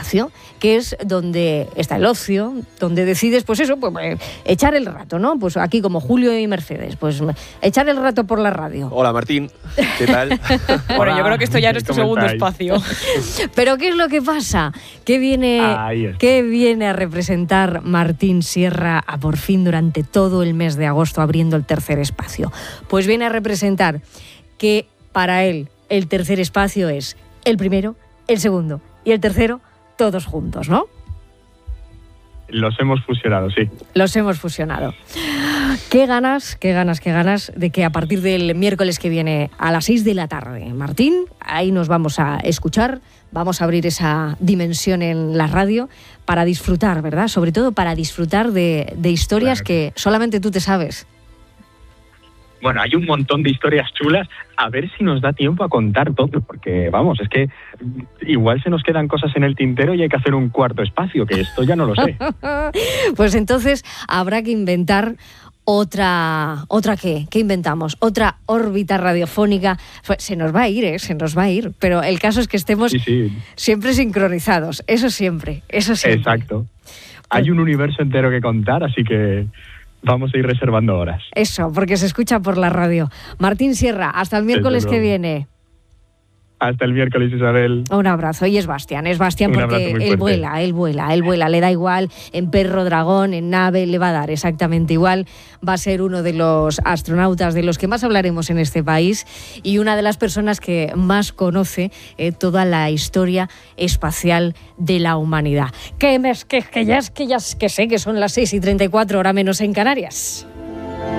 espacio, que es donde está el ocio, donde decides, pues eso, pues echar el rato, ¿no? Pues aquí como Julio y Mercedes, pues echar el rato por la radio. Hola Martín, ¿qué tal? Bueno, yo creo que esto ya no es tu segundo espacio. Pero ¿qué es lo que pasa? ¿Qué viene a representar Martín Sierra a por fin durante todo el mes de agosto abriendo el tercer espacio? Pues viene a representar que para él el tercer espacio es el primero, el segundo y el tercero todos juntos, ¿no? Los hemos fusionado, sí. Los hemos fusionado. Qué ganas de que a partir del miércoles que viene a las 6 de la tarde, Martín, ahí nos vamos a escuchar, vamos a abrir esa dimensión en la radio para disfrutar, ¿verdad? Sobre todo para disfrutar de historias que solamente tú te sabes. Bueno, hay un montón de historias chulas, a ver si nos da tiempo a contar todo, porque vamos, es que igual se nos quedan cosas en el tintero y hay que hacer un cuarto espacio, que esto ya no lo sé. Pues entonces habrá que inventar otra ¿qué? ¿Qué inventamos? Otra órbita radiofónica. Pues se nos va a ir, pero el caso es que estemos siempre sincronizados, eso siempre. Exacto. Hay un universo entero que contar, así que vamos a ir reservando horas. Eso, porque se escucha por la radio. Martín Sierra, hasta el miércoles que viene. Hasta el miércoles, Isabel. Un abrazo. Y es Bastián porque él vuela, le da igual, en perro, dragón, en nave, le va a dar exactamente igual. Va a ser uno de los astronautas de los que más hablaremos en este país y una de las personas que más conoce toda la historia espacial de la humanidad. Que sé que son las 6:34, hora menos en Canarias.